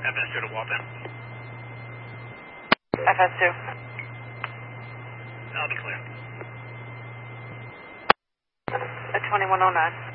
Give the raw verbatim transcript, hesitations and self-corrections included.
F S two to Walton. F S two. I'll be clear. At twenty-one oh nine.